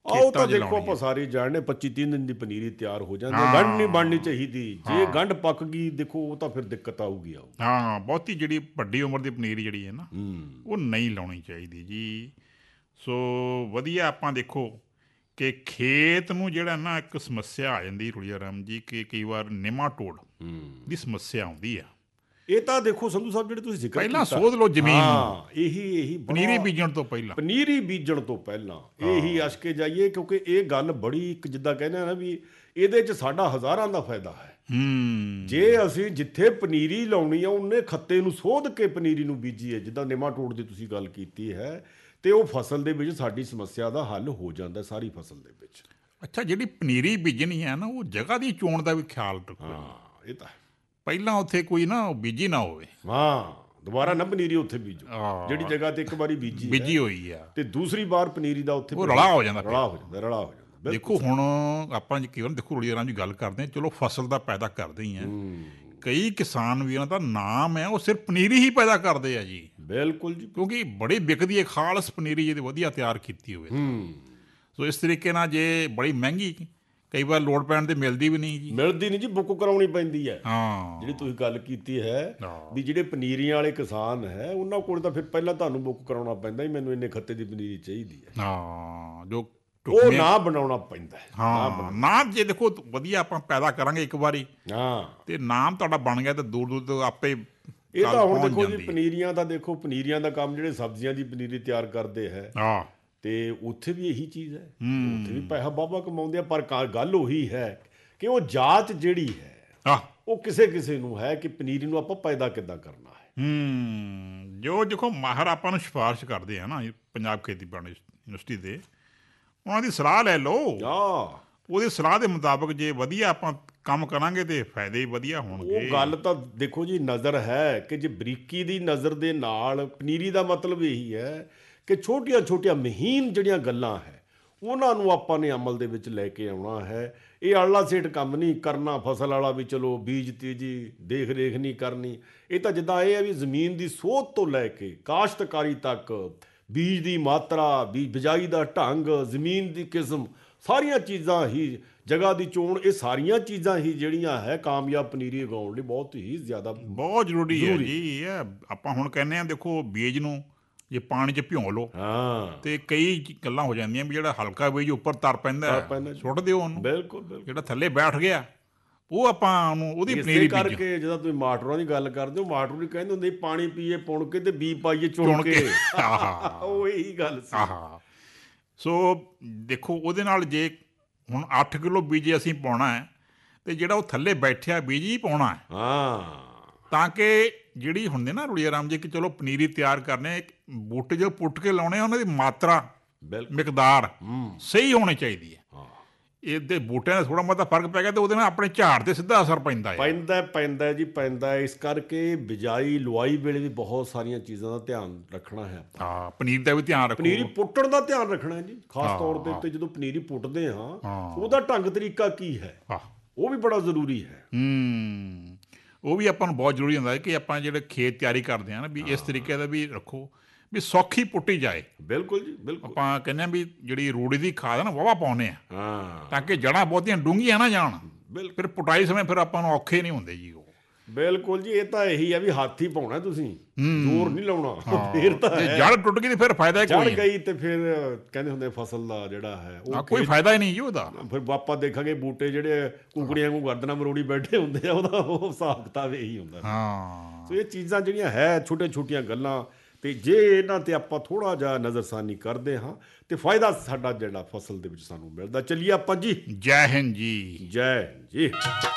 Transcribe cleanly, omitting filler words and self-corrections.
ਉਹ ਤਾਂ ਖੇਤਾਂ 'ਚ ਦੇਖੋ ਲਾਉਣੀ ਆਪਾਂ ਹੈ। ਸਾਰੇ ਜਾਣਦੇ 25-30 ਦਿਨ ਦੀ ਪਨੀਰੀ ਤਿਆਰ ਹੋ ਜਾਂਦੀ ਹੈ। ਹਾਂ। ਗੰਢ ਨਹੀਂ ਬਣਨੀ ਚਾਹੀਦੀ। ਜੇ ਗੰਢ ਪੱਕ ਗਈ ਦੇਖੋ ਉਹ ਤਾਂ ਫਿਰ ਦਿੱਕਤ ਆਊਗੀ। ਹਾਂ, ਬਹੁਤੀ ਜਿਹੜੀ ਵੱਡੀ ਉਮਰ ਦੀ ਪਨੀਰੀ ਜਿਹੜੀ ਹੈ ਨਾ, ਹੂੰ ਉਹ ਨਹੀਂ ਲਾਉਣੀ ਚਾਹੀਦੀ ਜੀ। ਸੋ ਵਧੀਆ ਆਪਾਂ ਦੇਖੋ ਕਿ ਖੇਤ ਨੂੰ ਜਿਹੜਾ ਨਾ ਇੱਕ ਸਮੱਸਿਆ ਆ ਜਾਂਦੀ ਰੁੜੀਆ ਰਾਮ ਜੀ, ਕਿ ਕਈ ਵਾਰ ਨਿਮਾਟੋਡ ਦੀ ਸਮੱਸਿਆ ਆਉਂਦੀ ਆ। ਇਹ ਤਾਂ ਦੇਖੋ ਸੰਧੂ ਸਾਹਿਬ ਜਿਹੜੇ ਤੁਸੀਂ ਜ਼ਿਕਰ ਪਹਿਲਾਂ ਕੀਤਾ, ਸੋਧ ਲਓ ਜ਼ਮੀਨ ਨੂੰ, ਹਾਂ ਇਹੀ ਪਨੀਰੀ ਬੜਾ ਬੀਜਣ ਤੋਂ ਪਹਿਲਾਂ। ਪਨੀਰੀ ਬੀਜਣ ਤੋਂ ਪਹਿਲਾਂ ਇਹੀ ਅਸ਼ਕੇ ਜਾਈਏ, ਕਿਉਂਕਿ ਇਹ ਗੱਲ ਬੜੀ ਇੱਕ ਜਿੱਦਾਂ ਕਹਿੰਦੇ ਆ ਨਾ ਵੀ ਇਹਦੇ 'ਚ ਸਾਡਾ ਹਜ਼ਾਰਾਂ ਦਾ ਫਾਇਦਾ ਹੈ। ਜੇ ਅਸੀਂ ਜਿੱਥੇ ਪਨੀਰੀ ਲਾਉਣੀ ਆ ਉਹਨੇ ਖੱਤੇ ਨੂੰ ਸੋਧ ਕੇ ਪਨੀਰੀ ਨੂੰ ਬੀਜੀਏ, ਜਿੱਦਾਂ ਨਿਮਾਟੋਡ ਦੀ ਤੁਸੀਂ ਗੱਲ ਕੀਤੀ ਹੈ, ਤੇ ਉਹ ਫਸਲ ਦੇ ਵਿੱਚ ਸਾਡੀ ਸਮੱਸਿਆ ਦਾ ਹੱਲ ਹੋ ਜਾਂਦਾ ਸਾਰੀ ਫਸਲ ਦੇ ਵਿੱਚ। ਅੱਛਾ, ਜਿਹੜੀ ਪਨੀਰੀ ਬੀਜਣੀ ਹੈ ਨਾ, ਉਹ ਜਗ੍ਹਾ ਦੀ ਚੋਣ ਦਾ ਵੀ ਖਿਆਲ ਰੱਖੋ। ਹਾਂ ਇਹ ਤਾਂ ਹੈ। ਪਹਿਲਾਂ ਉੱਥੇ ਕੋਈ ਨਾ ਬੀਜੀ ਨਾ ਹੋਵੇ। ਹਾਂ, ਦੁਬਾਰਾ ਨਾ ਪਨੀਰੀ ਉੱਥੇ ਬੀਜੋ ਜਿਹੜੀ ਜਗ੍ਹਾ ਤੇ ਇੱਕ ਵਾਰੀ ਬੀਜੀ ਹੋਈ ਆ, ਤੇ ਦੂਸਰੀ ਵਾਰ ਪਨੀਰੀ ਦਾ ਉੱਥੇ ਉਹ ਰਲਾ ਹੋ ਜਾਂਦਾ। ਰਲਾ ਹੋ ਜਾਂਦਾ। ਦੇਖੋ ਹੁਣ ਆਪਾਂ ਕਈ ਵਾਰ ਦੇਖੋ ਰੁੜੀਆ ਰਾਮ ਜੀ ਗੱਲ ਕਰਦੇ ਹਾਂ, ਚਲੋ ਫਸਲ ਦਾ ਪੈਦਾ ਕਰਦੇ ਹੀ ਆ। ਕਈ ਕਿਸਾਨ ਵੀਰਾਂ ਦਾ ਨਾਮ ਹੈ ਉਹ ਸਿਰਫ ਪਨੀਰੀ ਹੀ ਪੈਦਾ ਕਰਦੇ ਆ ਜੀ। ਬਿਲਕੁਲ ਜੀ, ਕਿਉਂਕਿ ਬੜੀ ਵਿਕਦੀ ਹੈ ਖਾਲਸ ਪਨੀਰੀ, ਜਿਹਦੀ ਵਧੀਆ ਤਿਆਰ ਕੀਤੀ ਹੋਵੇ। ਸੋ ਇਸ ਤਰੀਕੇ ਨਾਲ ਜੇ ਬੜੀ ਮਹਿੰਗੀ, ਕਈ ਵਾਰ ਲੋੜ ਪੈਣ ਤੇ ਮਿਲਦੀ ਵੀ ਨਹੀਂ ਜੀ। ਮਿਲਦੀ ਨਹੀਂ ਜੀ, ਬੁੱਕ ਕਰਾਉਣੀ ਪੈਂਦੀ ਹੈ। ਹਾਂ, ਜਿਹੜੀ ਤੁਸੀਂ ਗੱਲ ਕੀਤੀ ਹੈ ਵੀ ਜਿਹੜੇ ਪਨੀਰੀਆਂ ਵਾਲੇ ਕਿਸਾਨ ਹੈ ਉਹਨਾਂ ਕੋਲ ਤਾਂ ਫਿਰ ਪਹਿਲਾਂ ਤੁਹਾਨੂੰ ਬੁੱਕ ਕਰਾਉਣਾ ਪੈਂਦਾ ਹੀ, ਮੈਨੂੰ ਇੰਨੇ ਖੱਤੇ ਦੀ ਪਨੀਰੀ ਚਾਹੀਦੀ ਹੈ। ਹਾਂ, ਜੋ ਉਹ ਨਾ ਬਣਾਉਣਾ ਪੈਂਦਾ ਹੈ। ਹਾਂ, ਨਾ ਜੇ ਦੇਖੋ ਵਧੀਆ ਆਪਾਂ ਪੈਦਾ ਕਰਾਂਗੇ ਇੱਕ ਵਾਰੀ, ਤੇ ਨਾਮ ਤੁਹਾਡਾ ਬਣ ਗਿਆ, ਤੇ ਦੂਰ ਦੂਰ ਤੋਂ ਆਪੇ ਇਹ ਤਾਂ ਹੁਣ ਦੇਖੋ ਜੀ ਪਨੀਰੀਆਂ ਦਾ ਦੇਖੋ, ਪਨੀਰੀਆਂ ਦਾ ਕੰਮ ਜਿਹੜੇ ਸਬਜ਼ੀਆਂ ਦੀ ਪਨੀਰੀ ਤਿਆਰ ਕਰਦੇ ਹੈ, ਤੇ ਉੱਥੇ ਵੀ ਇਹੀ ਚੀਜ਼ ਹੈ। ਉੱਥੇ ਵੀ ਪੈਸਾ ਬਾਬਾ ਕਮਾਉਂਦੇ ਆ, ਪਰ ਗੱਲ ਉਹੀ ਹੈ ਕਿ ਉਹ ਜਾਤ ਜਿਹੜੀ ਹੈ ਉਹ ਕਿਸੇ ਨੂੰ ਹੈ ਕਿ ਪਨੀਰੀ ਨੂੰ ਆਪਾਂ ਪੈਦਾ ਕਿੱਦਾਂ ਕਰਨਾ ਹੈ। ਜੋ ਦੇਖੋ ਮਾਹਰ ਆਪਾਂ ਨੂੰ ਸਿਫਾਰਿਸ਼ ਕਰਦੇ ਆ ਨਾ ਪੰਜਾਬ ਖੇਤੀਬਾੜੀ ਯੂਨੀਵਰਸਿਟੀ ਦੇ, ਉਹਨਾਂ ਦੀ ਸਲਾਹ ਲੈ ਲਓ। ਉਹਦੀ ਸਲਾਹ ਦੇ ਮੁਤਾਬਕ ਜੇ ਵਧੀਆ ਆਪਾਂ ਕੰਮ ਕਰਾਂਗੇ ਤੇ ਫਾਇਦੇ ਹੀ ਵਧੀਆ ਹੋਣਗੇ। ਉਹ ਗੱਲ ਤਾਂ ਦੇਖੋ ਜੀ ਨਜ਼ਰ ਹੈ ਕਿ ਜੇ ਬਰੀਕੀ ਦੀ ਨਜ਼ਰ ਦੇ ਨਾਲ ਪਨੀਰੀ ਦਾ ਮਤਲਬ ਇਹੀ ਹੈ ਕਿ ਛੋਟੀਆਂ ਛੋਟੀਆਂ ਮਹੀਨ ਜਿਹੜੀਆਂ ਗੱਲਾਂ ਹੈ ਉਹਨਾਂ ਨੂੰ ਆਪਾਂ ਨੇ ਅਮਲ ਦੇ ਵਿੱਚ ਲੈ ਕੇ ਆਉਣਾ ਹੈ। ਇਹ ਆਲਾ ਸੇਠ ਕੰਮ ਨਹੀਂ ਕਰਨਾ, ਫਸਲ ਵਾਲਾ ਵੀ ਚਲੋ ਬੀਜਤੀ ਜੀ, ਦੇਖ ਰੇਖ ਨਹੀਂ ਕਰਨੀ। ਇਹ ਤਾਂ ਜਿੱਦਾਂ ਇਹ ਹੈ ਵੀ ਜ਼ਮੀਨ ਦੀ ਸੋਧ ਤੋਂ ਲੈ ਕੇ ਕਾਸ਼ਤਕਾਰੀ ਤੱਕ, ਬੀਜ ਦੀ ਮਾਤਰਾ, ਬਿਜਾਈ ਦਾ ਢੰਗ, ਜ਼ਮੀਨ ਦੀ ਕਿਸਮ, ਸਾਰੀਆਂ ਚੀਜ਼ਾਂ ਹੀ, ਜਗ੍ਹਾ ਦੀ ਚੋਣ, ਇਹ ਸਾਰੀਆਂ ਚੀਜ਼ਾਂ ਹੀ ਜਿਹੜੀਆਂ ਹੈ ਕਾਮਯਾਬ ਪਨੀਰੀ ਉਗਾਉਣ ਲਈ ਬਹੁਤ ਹੀ ਜ਼ਿਆਦਾ ਬਹੁਤ ਜ਼ਰੂਰੀ ਹੈ ਜੀ। ਇਹ ਆਪਾਂ ਹੁਣ ਕਹਿੰਦੇ ਹਾਂ ਦੇਖੋ ਬੀਜ ਨੂੰ ਜੇ ਪਾਣੀ 'ਚ ਭਿਉਂ ਲਓ ਤੇ ਕਈ ਗੱਲਾਂ ਹੋ ਜਾਂਦੀਆਂ ਵੀ ਜਿਹੜਾ ਹਲਕਾ ਬੀਜ ਉੱਪਰ ਤਰ ਪੈਂਦਾ, ਸੁੱਟ ਦਿਓ ਉਹਨੂੰ। ਬਿਲਕੁਲ। ਜਿਹੜਾ ਥੱਲੇ ਬੈਠ ਗਿਆ ਉਹ ਆਪਾਂ ਉਹਦੀ ਪਨੀਰੀ ਕਰਕੇ, ਜਦੋਂ ਤੁਸੀਂ ਮਾਟਰਾਂ ਦੀ ਗੱਲ ਕਰਦੇ ਹੋ, ਮਾਟਰ ਵੀ ਕਹਿੰਦੇ ਹੁੰਦੇ ਪਾਣੀ ਪੀਏ ਪੁਣ ਕੇ ਤੇ ਬੀ ਪਾਈਏ ਚੁਣ ਕੇ। ਉਹ ਇਹੀ ਗੱਲ ਸੀ। ਸੋ ਦੇਖੋ ਉਹਦੇ ਨਾਲ ਜੇ ਹੁਣ 8 ਕਿਲੋ ਬੀਜ ਅਸੀਂ ਪਾਉਣਾ ਹੈ ਤੇ ਜਿਹੜਾ ਉਹ ਥੱਲੇ ਬੈਠਿਆ ਬੀਜ ਹੀ ਪਾਉਣਾ ਹੈ, ਤਾਂ ਕਿ ਜਿਹੜੀ ਹੁੰਦੀ ਨਾ ਰੁੜੀਆ ਰਾਮ ਜੀ ਕਿ ਚਲੋ ਪਨੀਰੀ ਤਿਆਰ ਕਰਨੇ, ਬੂਟੇ ਜੋ ਪੁੱਟ ਕੇ ਲਾਉਣੇ ਉਹਨਾਂ ਦੀ ਮਾਤਰਾ, ਮਿਕਦਾਰ ਸਹੀ ਹੋਣੀ ਚਾਹੀਦੀ ਹੈ। ਇਹਦੇ ਬੂਟਿਆਂ ਦਾ ਥੋੜ੍ਹਾ ਬਹੁਤਾ ਫਰਕ ਪੈ ਗਿਆ ਤੇ ਉਹਦੇ ਨਾਲ ਆਪਣੇ ਝਾੜ 'ਤੇ ਸਿੱਧਾ ਅਸਰ ਪੈਂਦਾ ਜੀ, ਪੈਂਦਾ। ਇਸ ਕਰਕੇ ਬਿਜਾਈ ਲੁਆਈ ਵੇਲੇ ਵੀ ਬਹੁਤ ਸਾਰੀਆਂ ਚੀਜ਼ਾਂ ਦਾ ਧਿਆਨ ਰੱਖਣਾ ਹੈ। ਪਨੀਰ ਦਾ ਵੀ ਧਿਆਨ ਰੱਖੋ, ਪਨੀਰੀ ਪੁੱਟਣ ਦਾ ਧਿਆਨ ਰੱਖਣਾ ਜੀ, ਖਾਸ ਤੌਰ ਦੇ ਉੱਤੇ ਜਦੋਂ ਪਨੀਰੀ ਪੁੱਟਦੇ ਹਾਂ ਉਹਦਾ ਢੰਗ ਤਰੀਕਾ ਕੀ ਹੈ, ਉਹ ਵੀ ਬੜਾ ਜ਼ਰੂਰੀ ਹੈ। ਉਹ ਵੀ ਆਪਾਂ ਨੂੰ ਬਹੁਤ ਜ਼ਰੂਰੀ ਹੁੰਦਾ ਹੈ ਕਿ ਆਪਾਂ ਜਿਹੜੇ ਖੇਤ ਤਿਆਰੀ ਕਰਦੇ ਹਾਂ ਨਾ ਵੀ ਇਸ ਤਰੀਕੇ ਦਾ ਵੀ ਰੱਖੋ ਵੀ ਸੌਖੀ ਪੁੱਟੀ ਜਾਏ। ਬਿਲਕੁਲ ਜੀ, ਬਿਲਕੁਲ। ਆਪਾਂ ਕਹਿੰਦੇ ਹਾਂ ਵੀ ਜਿਹੜੀ ਰੂੜੀ ਦੀ ਖਾਦ ਨਾ ਵਾਹਵਾ ਪਾਉਂਦੇ ਆ ਤਾਂ ਕਿ ਜੜ੍ਹਾਂ ਬਹੁਤੀਆਂ ਡੂੰਘੀਆਂ ਨਾ ਜਾਣ, ਫਿਰ ਪੁਟਾਈ ਸਮੇਂ ਫਿਰ ਆਪਾਂ ਨੂੰ ਔਖੇ ਨਹੀਂ ਹੁੰਦੇ ਜੀ ਉਹ। ਬਿਲਕੁਲ ਜੀ, ਇਹ ਤਾਂ ਇਹੀ ਆ ਵੀ ਹੱਥ ਹੀ ਪਾਉਣਾ, ਤੁਸੀਂ ਜ਼ੋਰ ਨਹੀਂ ਲਾਉਣਾ। ਫਿਰ ਤਾਂ ਜੜ ਟੁੱਟ ਗਈ ਤੇ ਫਿਰ ਫਾਇਦਾ ਹੀ ਕੋਈ ਨਹੀਂ। ਜੜ ਗਈ ਤੇ ਫਿਰ ਕਹਿੰਦੇ ਹੁੰਦੇ ਫਸਲ ਦਾ ਜਿਹੜਾ ਹੈ ਉਹ ਕੋਈ ਫਾਇਦਾ ਹੀ ਨਹੀਂ ਜੀ ਉਹਦਾ। ਫਿਰ ਆਪਾਂ ਦੇਖਾਂਗੇ ਬੂਟੇ ਜਿਹੜੇ ਕੁਕੜੀਆਂ ਨੂੰ ਗਰਦਨਾਂ ਮਰੋੜੀ ਬੈਠੇ ਹੁੰਦੇ ਆ, ਉਹਦਾ ਉਹ ਹਿਸਾਬ ਕਿਤਾਬ ਇਹੀ ਹੁੰਦਾ। ਸੋ ਇਹ ਚੀਜ਼ਾਂ ਜਿਹੜੀਆਂ ਹੈ ਛੋਟੀਆਂ ਛੋਟੀਆਂ ਗੱਲਾਂ, ਤੇ ਜੇ ਇਹਨਾਂ ਤੇ ਆਪਾਂ ਥੋੜ੍ਹਾ ਜਿਹਾ ਨਜ਼ਰਸਾਨੀ ਕਰਦੇ ਹਾਂ ਤੇ ਫਾਇਦਾ ਸਾਡਾ ਜਿਹੜਾ ਫਸਲ ਦੇ ਵਿੱਚ ਸਾਨੂੰ ਮਿਲਦਾ। ਚੱਲੀਏ ਆਪਾਂ ਜੀ। ਜੈ ਹਿੰਦ ਜੀ। ਜੈ ਹਿੰਦ ਜੀ।